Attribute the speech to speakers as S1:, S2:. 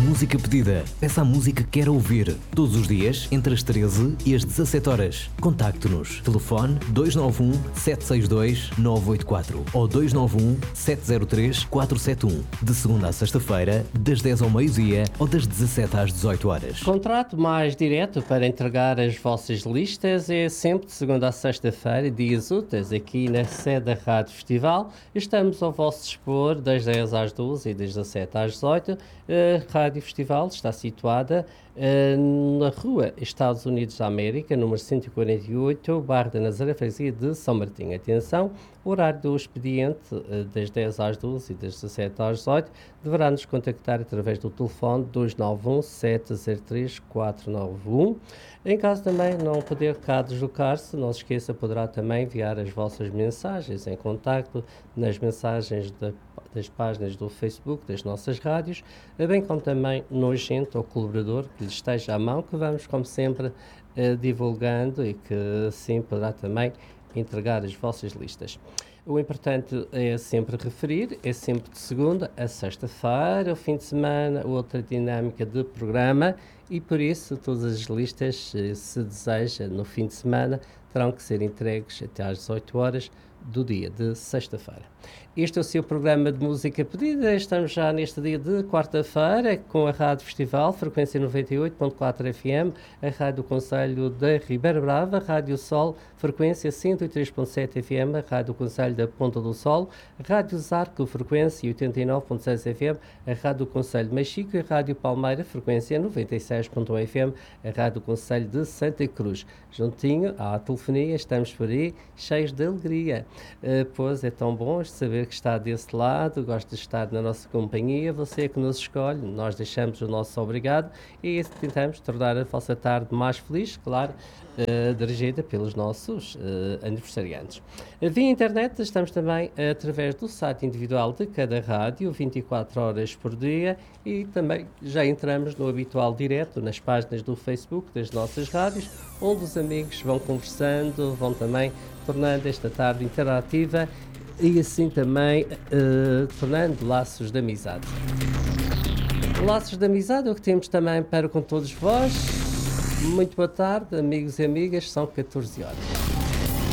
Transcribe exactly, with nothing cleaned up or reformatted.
S1: Música pedida. Peça a música que quer ouvir. Todos os dias, entre as treze e as dezassete horas. Contacte-nos. Telefone dois nove um, sete seis dois, nove oito quatro ou dois nove um, sete zero três, quatro sete um. De segunda a sexta-feira, das dez ao meio-dia ou das dezassete às dezoito horas.
S2: Contrato mais direto para entregar as vossas listas é sempre de segunda a sexta-feira, dias úteis, aqui na sede da Rádio Festival. Estamos ao vosso dispor das dez às doze e das dezassete às dezoito. A Rádio Festival está situada uh, na rua Estados Unidos da América, número cento e quarenta e oito, bairro da Nazaré, freguesia de São Martinho. Atenção, o horário do expediente uh, das dez às doze e das dezassete às dezoito, deverá nos contactar através do telefone dois nove um, sete zero três, quatro nove um. Em caso também não poder cá deslocar-se, não se esqueça, poderá também enviar as vossas mensagens em contacto nas mensagens da, das páginas do Facebook das nossas rádios, bem como também no agente ou colaborador que lhe esteja à mão, que vamos, como sempre, eh, divulgando e que assim poderá também entregar as vossas listas. O importante é sempre referir, é sempre de segunda a sexta-feira, o fim de semana, outra dinâmica de programa, e por isso todas as listas, se deseja, no fim de semana, terão que ser entregues até às dezoito horas do dia de sexta-feira. Este é o seu programa de música pedida. Estamos já neste dia de quarta-feira com a Rádio Festival, frequência noventa e oito ponto quatro F M, a Rádio do Concelho da Ribeira Brava, Rádio Sol, frequência cento e três ponto sete F M, a Rádio do Concelho da Ponta do Sol, Rádio Zarco, frequência oitenta e nove ponto seis F M, a Rádio do Concelho de Mexico e a Rádio Palmeira, frequência noventa e seis ponto um F M, a Rádio do Concelho de Santa Cruz. Juntinho à telefonia, estamos por aí, cheios de alegria. Uh, pois é tão bom saber que está desse lado, gosta de estar na nossa companhia, você é que nos escolhe, nós deixamos o nosso obrigado e tentamos tornar a vossa tarde mais feliz, claro, uh, dirigida pelos nossos uh, aniversariantes. Via internet estamos também uh, através do site individual de cada rádio, vinte e quatro horas por dia, e também já entramos no habitual direto nas páginas do Facebook das nossas rádios, onde os amigos vão conversando, vão também tornando esta tarde interativa e assim também uh, tornando laços de amizade. Laços de amizade é o que temos também para com todos vós. Muito boa tarde, amigos e amigas, são catorze horas.